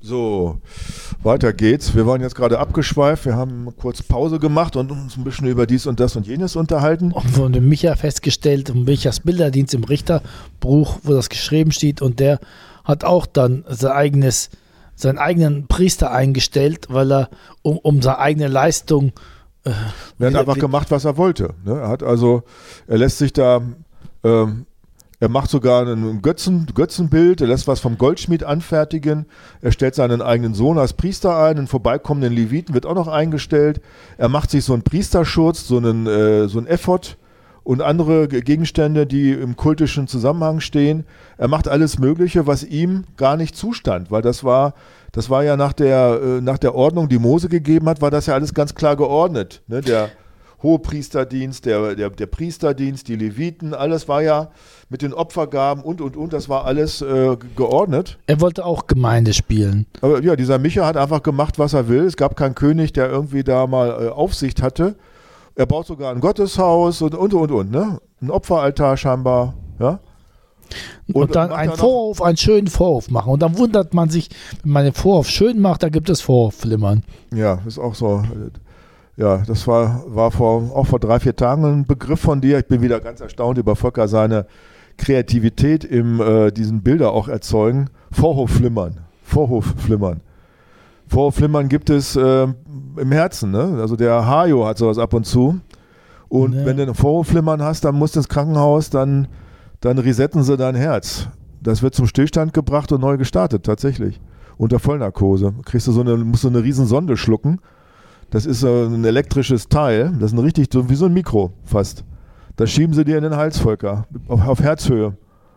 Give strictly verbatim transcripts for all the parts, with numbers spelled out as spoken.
So, weiter geht's. Wir waren jetzt gerade abgeschweift, wir haben kurz Pause gemacht und uns ein bisschen über dies und das und jenes unterhalten. Und von dem Micha festgestellt, und Michas Bilderdienst im Richterbuch, wo das geschrieben steht, und der hat auch dann sein eigenes, seinen eigenen Priester eingestellt, weil er um, um seine eigene Leistung äh, er hat einfach gemacht, was er wollte. Ne? Er hat also, er lässt sich da ähm, Er macht sogar ein Götzen, Götzenbild, er lässt was vom Goldschmied anfertigen, er stellt seinen eigenen Sohn als Priester ein, einen vorbeikommenden Leviten wird auch noch eingestellt, er macht sich so einen Priesterschutz, so einen, äh, so einen Ephod und andere Gegenstände, die im kultischen Zusammenhang stehen. Er macht alles Mögliche, was ihm gar nicht zustand, weil das war, das war ja nach der, äh, nach der Ordnung, die Mose gegeben hat, war das ja alles ganz klar geordnet, ne? Der Hohepriesterdienst, der, der, der Priesterdienst, die Leviten, alles war ja mit den Opfergaben und, und, und, das war alles äh, geordnet. Er wollte auch Gemeinde spielen. Aber ja, dieser Micha hat einfach gemacht, was er will. Es gab keinen König, der irgendwie da mal äh, Aufsicht hatte. Er baut sogar ein Gotteshaus und, und, und, und, ne? Ein Opferaltar scheinbar, ja. Und, und dann einen Vorhof, einen schönen Vorhof machen. Und dann wundert man sich, wenn man den Vorhof schön macht, dann gibt es Vorhofflimmern. Ja, ist auch so. Ja, das war, war vor, auch vor drei, vier Tagen ein Begriff von dir. Ich bin wieder ganz erstaunt über Volker, seine Kreativität im äh, diesen Bilder auch erzeugen. Vorhofflimmern. Vorhofflimmern. Vorhofflimmern gibt es äh, im Herzen, ne? Also der Hajo hat sowas ab und zu. Und ja. Wenn du ein Vorhofflimmern hast, dann musst du ins Krankenhaus, dann, dann resetten sie dein Herz. Das wird zum Stillstand gebracht und neu gestartet, tatsächlich. Unter Vollnarkose. Kriegst du so eine, musst du eine riesen Sonde schlucken. Das ist äh, ein elektrisches Teil, das ist ein richtig, so, wie so ein Mikro fast. Das schieben sie dir in den Hals, Volker, auf, auf Herzhöhe.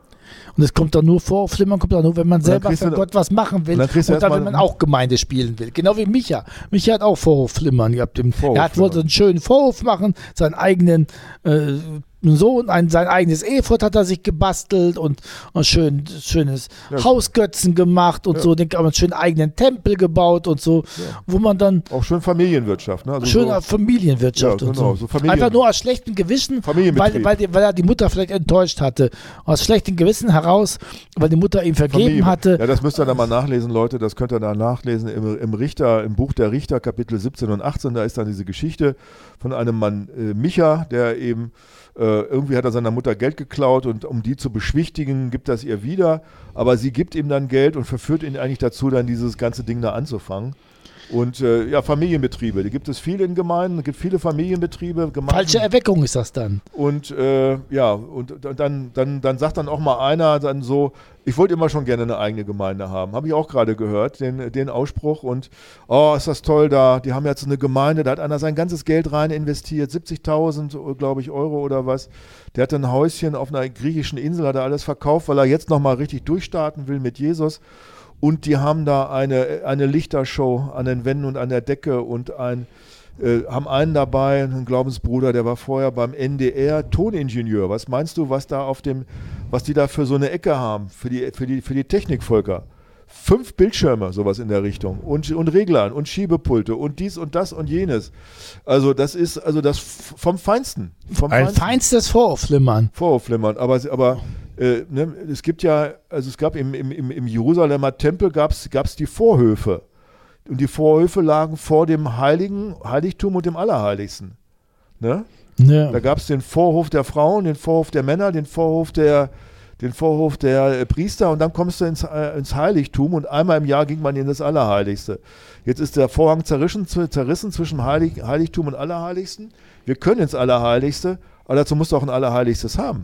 Und es kommt dann nur vor, Flimmern kommt dann nur, wenn man selber für Gott was machen will und dann, und dann wenn man auch Gemeinde spielen will. Genau wie Micha. Micha hat auch Vorhofflimmern gehabt. Er hat wollte einen schönen Vorhof machen, seinen eigenen äh, Sohn, ein, sein eigenes Ephod hat er sich gebastelt und ein schön, schönes ja. Hausgötzen gemacht und ja. so, den, einen schönen eigenen Tempel gebaut und so, ja. wo man dann... Auch schön Familienwirtschaft. Ne? Also schöne so, Familienwirtschaft ja, genau, und so. so Familien, Einfach nur aus schlechtem Gewissen, weil, weil, die, weil er die Mutter vielleicht enttäuscht hatte. Aus schlechtem Gewissen heraus, weil die Mutter ihm vergeben Familie. hatte. Ja, das müsst ihr dann mal nachlesen, Leute, das könnt ihr dann nachlesen im, im Richter, im Buch der Richter, Kapitel siebzehn und achtzehn, da ist dann diese Geschichte von einem Mann, äh, Micha, der eben irgendwie hat er seiner Mutter Geld geklaut und um die zu beschwichtigen, gibt das ihr wieder. Aber sie gibt ihm dann Geld und verführt ihn eigentlich dazu, dann dieses ganze Ding da anzufangen. Und äh, ja, Familienbetriebe, die gibt es viele in Gemeinden, es gibt viele Familienbetriebe. Gemeinden. Falsche Erweckung ist das dann. Und äh, ja, und dann, dann, dann sagt dann auch mal einer dann so, ich wollte immer schon gerne eine eigene Gemeinde haben. Habe ich auch gerade gehört, den, den Ausspruch. Und oh, ist das toll da, die haben jetzt eine Gemeinde, da hat einer sein ganzes Geld rein investiert, siebzigtausend, glaube ich, Euro oder was. Der hat ein Häuschen auf einer griechischen Insel, hat er alles verkauft, weil er jetzt nochmal richtig durchstarten will mit Jesus. Und die haben da eine, eine Lichtershow an den Wänden und an der Decke und ein, äh, haben einen dabei, einen Glaubensbruder, der war vorher beim N D R Toningenieur. Was meinst du, was da auf dem, was die da für so eine Ecke haben, für die, für die, für die Technikvölker? Fünf Bildschirme, sowas in der Richtung und, und Reglern und Schiebepulte und dies und das und jenes. Also das ist also das vom Feinsten. Vom Ein Feinsten. feinstes Vorhofflimmern. Vorhofflimmern, aber, aber Äh, ne, es gibt ja, also es gab im, im, im Jerusalemer Tempel gab es die Vorhöfe. Und die Vorhöfe lagen vor dem Heiligen, Heiligtum und dem Allerheiligsten. Ne? Ja. Da gab es den Vorhof der Frauen, den Vorhof der Männer, den Vorhof der, den Vorhof der äh, Priester und dann kommst du ins, äh, ins Heiligtum und einmal im Jahr ging man in das Allerheiligste. Jetzt ist der Vorhang zerrissen, zerrissen zwischen Heilig, Heiligtum und Allerheiligsten. Wir können ins Allerheiligste, aber dazu musst du auch ein Allerheiligstes haben.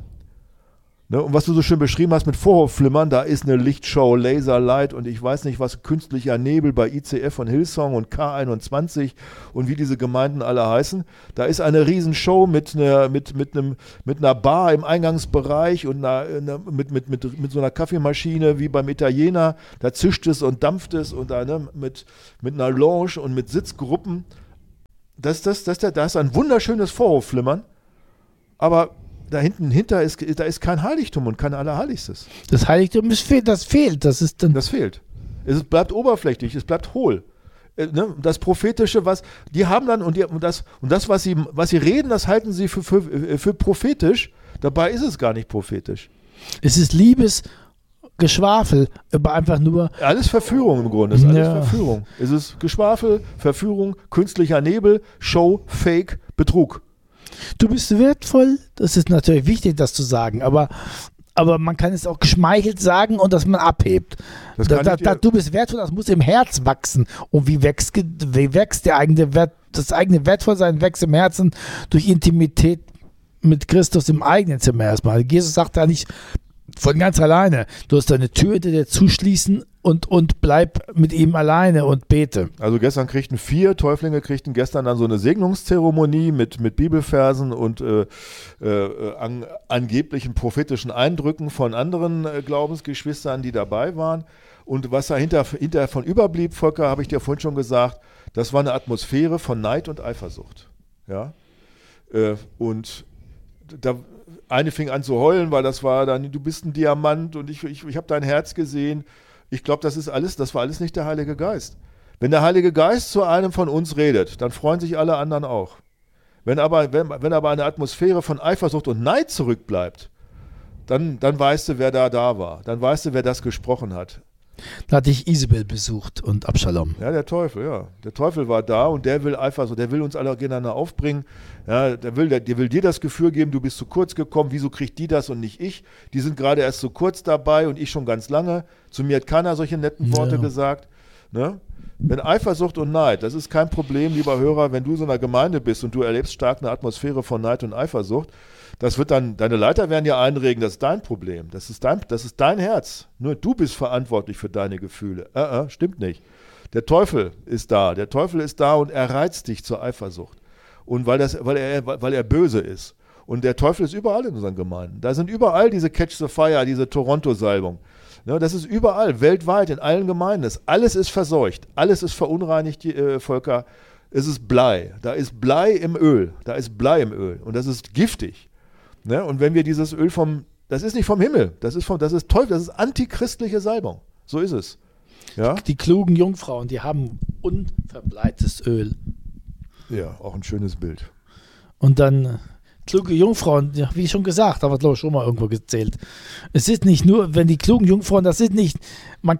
Ne, und was du so schön beschrieben hast mit Vorhofflimmern, da ist eine Lichtshow, Laserlight und ich weiß nicht was, künstlicher Nebel bei I C F von Hillsong und K einundzwanzig und wie diese Gemeinden alle heißen. Da ist eine Riesenshow mit einer, mit, mit einem, mit einer Bar im Eingangsbereich und einer, einer, mit, mit, mit, mit so einer Kaffeemaschine wie beim Italiener. Da zischt es und dampft es und da, ne, mit, mit einer Lounge und mit Sitzgruppen. Das, das, das, das ist ein wunderschönes Vorhofflimmern, aber da hinten hinter ist, da ist kein Heiligtum und kein Allerheiligstes. Das Heiligtum ist fehl, das fehlt. Das ist dann. Das fehlt. Es bleibt oberflächlich, es bleibt hohl. Ne? Das Prophetische, was die haben dann und, die, und das und das, was sie, was sie reden, das halten sie für, für, für prophetisch. Dabei ist es gar nicht prophetisch. Es ist Liebes Geschwafel, aber einfach nur... Alles Verführung im Grunde, ist alles ja. Verführung. Es ist Geschwafel, Verführung, künstlicher Nebel, Show, Fake, Betrug. Du bist wertvoll, das ist natürlich wichtig, das zu sagen, aber, aber man kann es auch geschmeichelt sagen und dass man abhebt. Da, da, da, du bist wertvoll, das muss im Herz wachsen. Und wie wächst, wie wächst der eigene Wert, das eigene Wertvollsein wächst im Herzen durch Intimität mit Christus im eigenen Zimmer erstmal. Jesus sagt da nicht von ganz alleine, du hast deine Tür hinter dir zuschließen und, und bleib mit ihm alleine und bete. Also gestern kriegten vier Täuflinge kriegten gestern dann so eine Segnungszeremonie mit, mit Bibelversen und äh, äh, an, angeblichen prophetischen Eindrücken von anderen äh, Glaubensgeschwistern, die dabei waren. Und was dahinter hinter von überblieb, Volker, habe ich dir vorhin schon gesagt, das war eine Atmosphäre von Neid und Eifersucht. Ja? Äh, und da eine fing an zu heulen, weil das war dann, du bist ein Diamant und ich, ich, ich habe dein Herz gesehen. Ich glaube, das ist alles, das war alles nicht der Heilige Geist. Wenn der Heilige Geist zu einem von uns redet, dann freuen sich alle anderen auch. Wenn aber, wenn, wenn aber eine Atmosphäre von Eifersucht und Neid zurückbleibt, dann, dann weißt du, wer da da war. Dann weißt du, wer das gesprochen hat. Da hatte ich Isabel besucht und Abschalom. Ja, der Teufel, ja. Der Teufel war da und der will Eifersucht, der will uns alle gegeneinander aufbringen. Ja, der will, der, der will dir das Gefühl geben, du bist zu kurz gekommen, wieso kriegt die das und nicht ich? Die sind gerade erst so kurz dabei und ich schon ganz lange. Zu mir hat keiner solche netten Worte ja. gesagt. Ne? Wenn Eifersucht und Neid, das ist kein Problem, lieber Hörer, wenn du so in einer Gemeinde bist und du erlebst stark eine Atmosphäre von Neid und Eifersucht, das wird dann, deine Leiter werden ja einregen, das ist dein Problem, das ist dein, das ist dein Herz. Nur du bist verantwortlich für deine Gefühle. Äh, äh, stimmt nicht. Der Teufel ist da, der Teufel ist da und er reizt dich zur Eifersucht. Und weil, das, weil, er, weil er böse ist. Und der Teufel ist überall in unseren Gemeinden. Da sind überall diese Catch the Fire, diese Toronto-Salbung. Ne, das ist überall, weltweit, in allen Gemeinden. Das, alles ist verseucht, alles ist verunreinigt, die, äh, Volker. Es ist Blei. Da ist Blei im Öl. Da ist Blei im Öl. Und das ist giftig. Ne? Und wenn wir dieses Öl vom, das ist nicht vom Himmel, das ist vom, das ist Teufel, das ist antichristliche Salbung. So ist es. Ja? Die klugen Jungfrauen, die haben unverbleites Öl. Ja, auch ein schönes Bild. Und dann kluge Jungfrauen, ja, wie schon gesagt, da wird glaube ich schon mal irgendwo gezählt. Es ist nicht nur, wenn die klugen Jungfrauen, das sind nicht, man,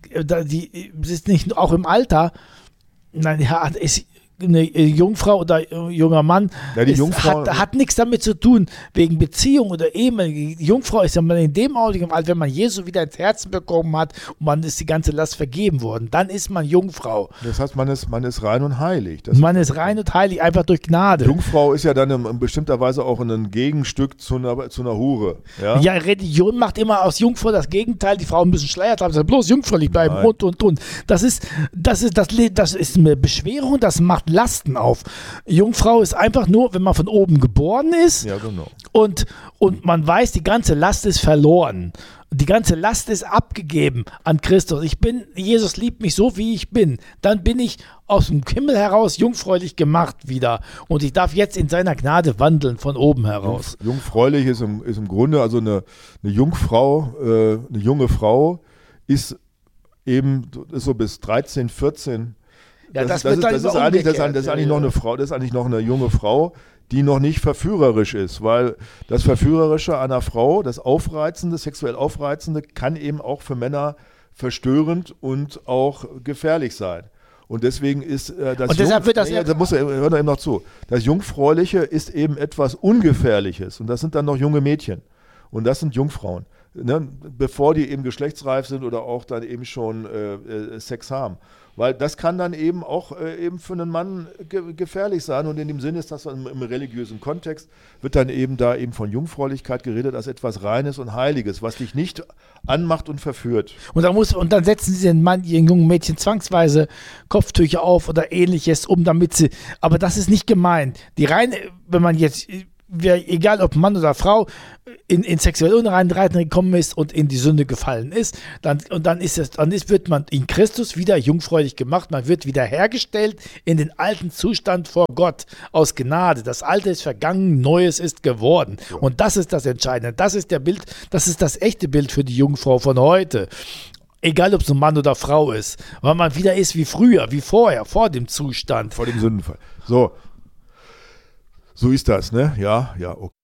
die, es ist nicht auch im Alter, nein, ja, es eine Jungfrau oder junger Mann ja, die Jungfrau, hat, hat nichts damit zu tun, wegen Beziehung oder Ehe. Die Jungfrau ist ja mal in dem Augenblick, wenn man Jesus wieder ins Herzen bekommen hat und man ist die ganze Last vergeben worden, dann ist man Jungfrau. Das heißt, man ist, man ist rein und heilig. Das man ist rein und heilig, einfach durch Gnade. Jungfrau ist ja dann in, in bestimmter Weise auch ein Gegenstück zu einer, zu einer Hure. Ja? ja, Religion macht immer aus Jungfrau das Gegenteil, die Frauen müssen Schleier tragen, bloß jungfräulich bleiben Nein. und, und, und. Das ist, das ist, das, das ist eine Beschwerung, das macht Lasten auf. Jungfrau ist einfach nur, wenn man von oben geboren ist ja, genau. und, und man weiß, die ganze Last ist verloren. Die ganze Last ist abgegeben an Christus. Ich bin, Jesus liebt mich so, wie ich bin. Dann bin ich aus dem Himmel heraus jungfräulich gemacht wieder. Und ich darf jetzt in seiner Gnade wandeln, von oben heraus. Jung, jungfräulich ist im, ist im Grunde, also eine, eine Jungfrau, äh, eine junge Frau ist eben ist so bis dreizehn, vierzehn. Ja, das, das, das, ist, das, ist eigentlich, das, ist, das ist eigentlich noch eine Frau, das ist eigentlich noch eine junge Frau, die noch nicht verführerisch ist, weil das Verführerische einer Frau, das Aufreizende, sexuell Aufreizende, kann eben auch für Männer verstörend und auch gefährlich sein. Und deswegen ist äh, das und deshalb Jung, wird das ja, da muss er, hör da eben noch zu. Das Jungfräuliche ist eben etwas Ungefährliches und das sind dann noch junge Mädchen und das sind Jungfrauen, ne, bevor die eben geschlechtsreif sind oder auch dann eben schon äh, äh, Sex haben. Weil das kann dann eben auch äh, eben für einen Mann ge- gefährlich sein und in dem Sinne ist das im, im religiösen Kontext, wird dann eben da eben von Jungfräulichkeit geredet als etwas Reines und Heiliges, was dich nicht anmacht und verführt. Und dann, muss, und dann setzen sie den Mann, ihren jungen Mädchen zwangsweise Kopftücher auf oder ähnliches, um damit sie, aber das ist nicht gemeint. Die reine, wenn man jetzt, egal ob Mann oder Frau, in, in sexuelle Unreinheiten gekommen ist und in die Sünde gefallen ist, dann, und dann ist es, dann ist, wird man in Christus wieder jungfräulich gemacht, man wird wieder hergestellt in den alten Zustand vor Gott aus Gnade. Das Alte ist vergangen, Neues ist geworden. Ja. Und das ist das Entscheidende. Das ist der Bild, das ist das echte Bild für die Jungfrau von heute. Egal, ob es ein Mann oder Frau ist, weil man wieder ist wie früher, wie vorher, vor dem Zustand. Vor dem Sündenfall. So. So ist das, ne? Ja, ja, okay.